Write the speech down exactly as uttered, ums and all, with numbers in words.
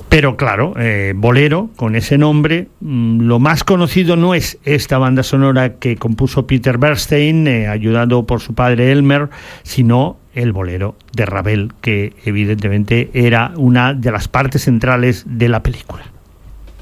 Pero claro, eh, Bolero, con ese nombre, mmm, lo más conocido no es esta banda sonora que compuso Peter Bernstein, eh, ayudado por su padre Elmer, sino el Bolero de Ravel, que evidentemente era una de las partes centrales de la película.